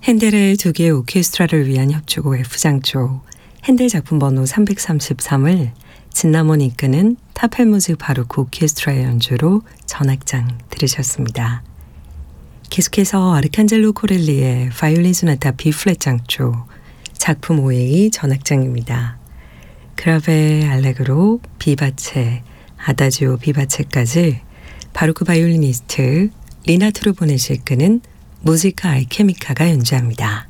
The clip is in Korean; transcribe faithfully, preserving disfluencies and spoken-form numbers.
핸델의 두 개의 오케스트라를 위한 협주곡 F장조 핸델 작품 번호 삼백삼십삼을 진나몬이 이끄는 타펠무즈 바로크 오케스트라의 연주로 전악장 들으셨습니다. 계속해서 아르칸젤로 코렐리의 바이올린 소나타 B플랫 장조 작품 오 회의 전악장입니다. 그라베 알레그로 비바체 아다지오 비바체까지 바로크 바이올리니스트 리나트로 보넷이 이끄는 무지카 알케미카가 연주합니다.